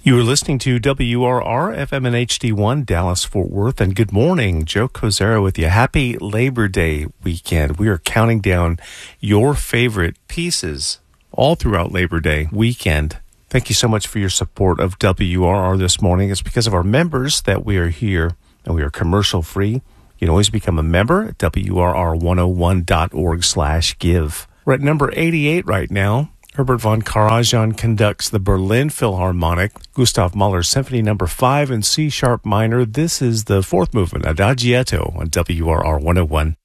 You are listening to WRR FM and HD1 Dallas-Fort Worth, and good morning. Joe Kozera with you. Happy Labor Day weekend. We are counting down your favorite pieces all throughout Labor Day weekend. Thank you so much for your support of WRR this morning. It's because of our members that we are here, and we are commercial free. You can always become a member at WRR101.org/give. We're at number 88 right now. Herbert von Karajan conducts the Berlin Philharmonic, Gustav Mahler Symphony No. 5 in C-sharp minor. This is the fourth movement, Adagietto, on WRR 101.